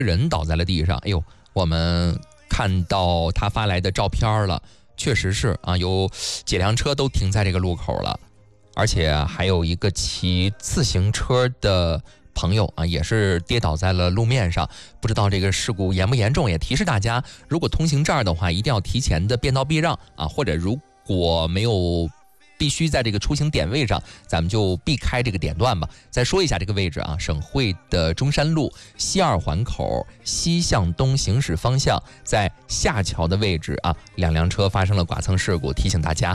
人倒在了地上。哎呦，我们看到他发来的照片了，确实是啊，有几辆车都停在这个路口了，而且还有一个骑自行车的朋友啊，也是跌倒在了路面上。不知道这个事故严不严重，也提示大家，如果通行这儿的话，一定要提前的变道避让啊，或者如果没有必须在这个出行点位上，咱们就避开这个点段吧。再说一下这个位置啊，省会的中山路西二环口西向东行驶方向，在下桥的位置啊，两辆车发生了剐蹭事故，提醒大家。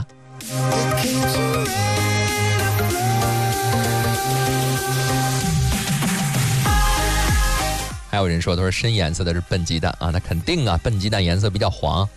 还有人说，他说深颜色的是笨鸡蛋啊，那肯定啊，笨鸡蛋颜色比较黄。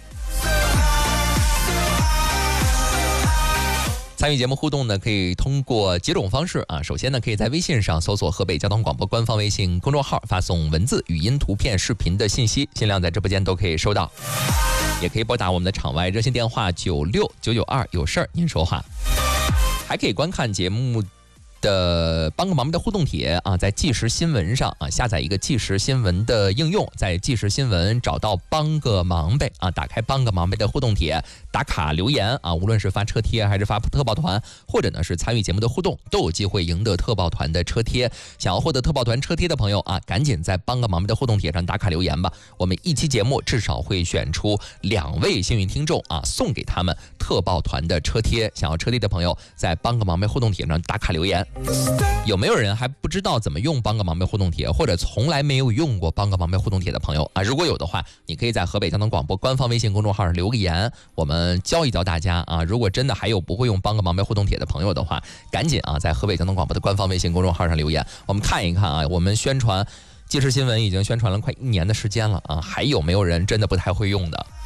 参与节目互动呢，可以通过几种方式啊。首先呢，可以在微信上搜索河北交通广播官方微信公众号，发送文字、语音、图片、视频的信息，尽量在直播间都可以收到。也可以拨打我们的场外热线电话96992，有事儿您说话。还可以观看节目的帮个忙的互动帖啊，在即时新闻上啊，下载一个即时新闻的应用，在即时新闻找到帮个忙呗啊，打开帮个忙呗的互动帖，打卡留言啊，无论是发车贴还是发特报团，或者呢是参与节目的互动，都有机会赢得特报团的车贴。想要获得特报团车贴的朋友啊，赶紧在帮个忙的互动帖上打卡留言吧。我们一期节目至少会选出2位幸运听众啊，送给他们特报团的车贴。想要车贴的朋友，在帮个忙呗互动帖上打卡留言。有没有人还不知道怎么用帮个忙呗互动帖，或者从来没有用过帮个忙呗互动帖的朋友啊？如果有的话，你可以在河北交通广播官方微信公众号上留个言，我们教一教大家啊。如果真的还有不会用帮个忙呗互动帖的朋友的话，赶紧啊在河北交通广播的官方微信公众号上留言，我们看一看啊。我们宣传即时新闻已经宣传了快1年的时间了啊，还有没有人真的不太会用的？